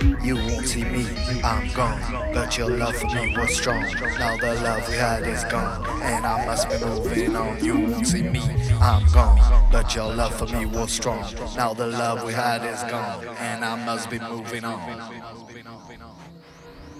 You won't see me, I'm gone. But your love for me was strong. Now the love we had is gone, and I must be moving on. You won't see me, I'm gone. But your love for me was strong. Now the love we had is gone, and I must be moving on.